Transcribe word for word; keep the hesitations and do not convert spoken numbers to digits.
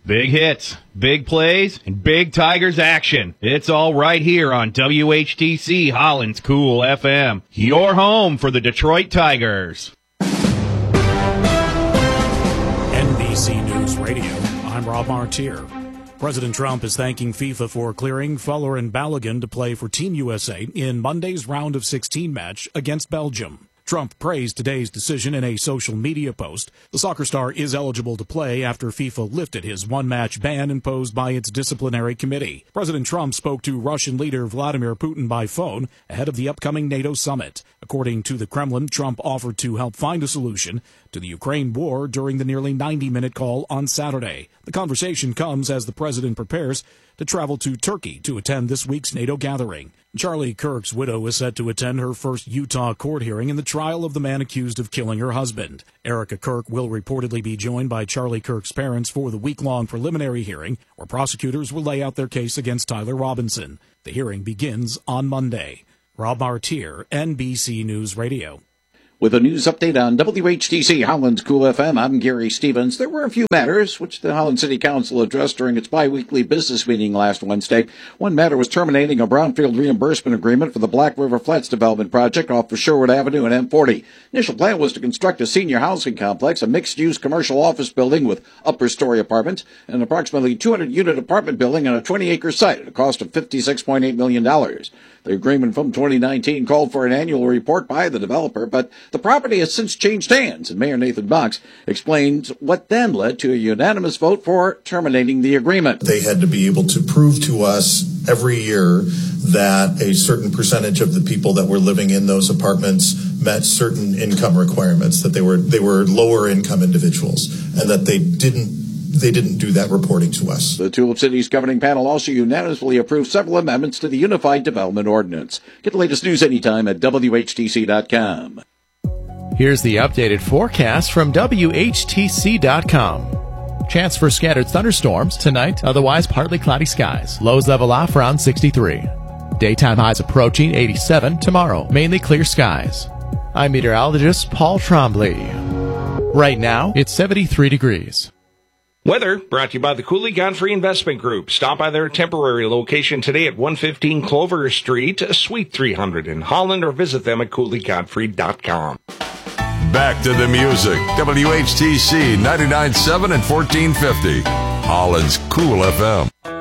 Big hits, big plays, and big Tigers action. It's all right here on W H T C Holland's Cool F M. Your home for the Detroit Tigers. N B C News Radio, I'm Rob Martier. President Trump is thanking FIFA for clearing Fowler and Balogun to play for Team U S A in Monday's round of sixteen match against Belgium. Trump praised today's decision in a social media post. The soccer star is eligible to play after FIFA lifted his one-match ban imposed by its disciplinary committee. President Trump spoke to Russian leader Vladimir Putin by phone ahead of the upcoming NATO summit. According to the Kremlin, Trump offered to help find a solution to the Ukraine war during the nearly ninety-minute call on Saturday. The conversation comes as the president prepares to travel to Turkey to attend this week's NATO gathering. Charlie Kirk's widow is set to attend her first Utah court hearing in the trial of the man accused of killing her husband. Erica Kirk will reportedly be joined by Charlie Kirk's parents for the week-long preliminary hearing, where prosecutors will lay out their case against Tyler Robinson. The hearing begins on Monday. Rob Martier, N B C News Radio. With a news update on W H T C Holland's Cool F M, I'm Gary Stevens. There were a few matters which the Holland City Council addressed during its biweekly business meeting last Wednesday. One matter was terminating a brownfield reimbursement agreement for the Black River Flats development project off of Sherwood Avenue and M forty. Initial plan was to construct a senior housing complex, a mixed-use commercial office building with upper-story apartments, and an approximately two hundred unit apartment building on a twenty acre site at a cost of fifty-six point eight million dollars. The agreement from twenty nineteen called for an annual report by the developer, but the property has since changed hands, and Mayor Nathan Box explains what then led to a unanimous vote for terminating the agreement. They had to be able to prove to us every year that a certain percentage of the people that were living in those apartments met certain income requirements, that they were they were lower income individuals, and that they didn't They didn't do that reporting to us. The Tulip City's governing panel also unanimously approved several amendments to the Unified Development Ordinance. Get the latest news anytime at W H T C dot com. Here's the updated forecast from W H T C dot com. Chance for scattered thunderstorms tonight, otherwise partly cloudy skies. Lows level off around sixty-three. Daytime highs approaching eighty-seven tomorrow, mainly clear skies. I'm meteorologist Paul Trombley. Right now, it's seventy-three degrees. Weather brought to you by the Cooley Godfrey Investment Group. Stop by their temporary location today at one fifteen Clover Street, Suite three hundred in Holland, or visit them at cooley godfrey dot com. Back to the music. W H T C ninety-nine point seven and fourteen fifty. Holland's Cool F M.